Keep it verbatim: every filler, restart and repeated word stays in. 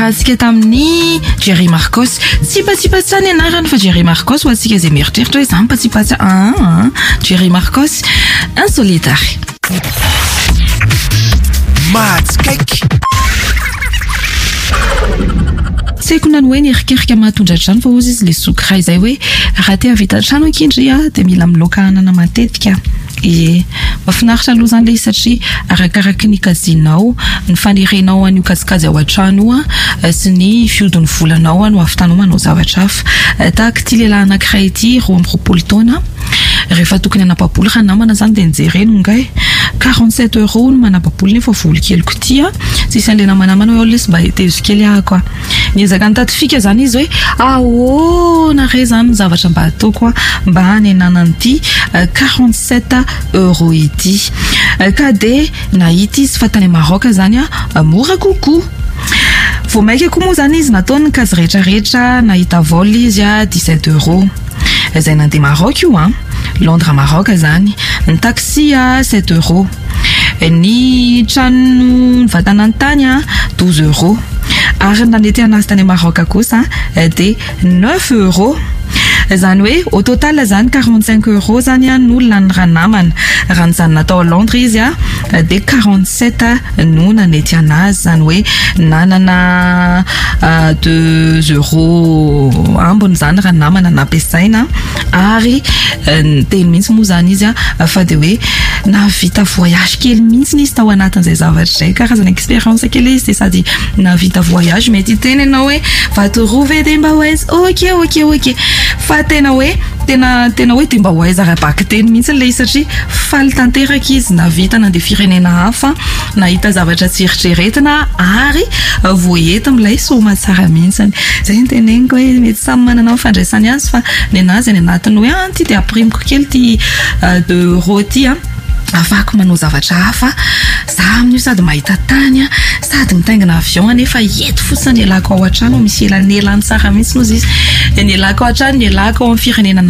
ratsika tamin'ny Jerry Marcos. Tsipatsipatsy ny anarany fa Jerry Marcos ho atsika izay mieritreritra hoe izany mpatsipatsy ah Jerry Marcos insolitary. Matskaiky. Tsy haiko na ny hoe nierikirika mahatondra trano fa ozy izy le sokra izay hoe raha te havita trano ankindry dia mila miloaka anana matetika. E mahafinaritra aloha zany le satria arakaraky ny kazinao ny fanerenao an'io kazikazy ao an-trano sy ny fiodin'ny volanao no ahavitanao manao zavatra hafa. Tahaka ity lehilahy anankiray ity roa amby roapolo taona rehefa tokony hanapaboly raha namana zany dia nijereno ngay quarante-sept euros no manapaboly nefa voly keliko ity tsisy an'le namanamana hoe lesy mba tezo kely ah koa. Niezaka nitady fika zany izy hoe ao nare zany zavatra mba ataoko mba hanenanan'ity quarante-sept euros ity ka de nahita izy fa tany Maroc zany mora kokoa. Vao maika koa moa zany izy nataony kazy rehetrarehetra nahita vol izy dix-sept euros. Izay nandeha Maroc io Londres Maroc zany. Ny taxi sept euros. Ny trano vatanantany douze euros. Ary nanety anazy tany Maroc kosa de neuf euros. Zany hoe au total zany quarante-cinq euros zany no lany raha namana. Raha nyzany natao Londres izy de quarante-sept no nanety anazy zany hoe nanana deux euros ambony zany raha namana nampiasaina ary teny mihitsy moa zany izy fa de hoe navita voyage kely mihitsy izy tao anatin'izay zavatra zay karazana expérience kely izy sady navita voyage mety teny ianao hoe va te trouver des mba hoaiza ok ok ok fa tena hoe tena tena hoe mba hoaiza raha-baka teny mihitsy le satria faly tanteraka izy navita nandeha firenena hafa nahita zavatra tsy eritreretina ary voety milay soma tsara mihitsy. Zay ny teneniko hoe mety samy manana fandraisany azy fa ny anazy ny anatiny hoe anty dia aprimiko kely ty deux euros ty afaka manao zavatra hafa za amin'io sady mahita tany sady mitaingina avion nefa eto fotsiny elako ao an-trano misy elanelany tsara mihitsy nozy izy ny elako ao an-trano ny elako ao amin'ny firenena